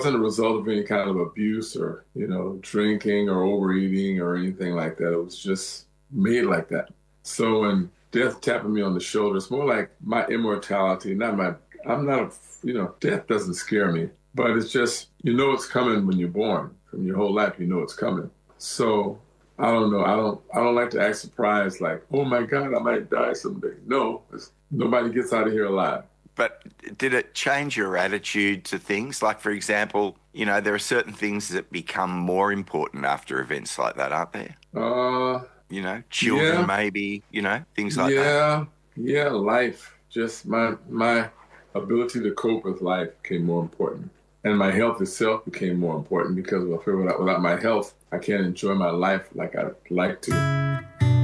wasn't a result of any kind of abuse or, drinking or overeating or anything like that. It was just made like that. So when death tapping me on the shoulder, it's more like my immortality, I'm not death doesn't scare me, but it's just, it's coming when you're born. From your whole life, it's coming. So I don't know. I don't like to act surprised like, oh my God, I might die someday. No, nobody gets out of here alive. But did it change your attitude to things? Like, for example, there are certain things that become more important after events like that, aren't there? Uh, Children yeah, maybe, things like that. yeah, yeah. Life, just my ability to cope with life became more important, and my health itself became more important because I feel without my health, I can't enjoy my life like I'd like to.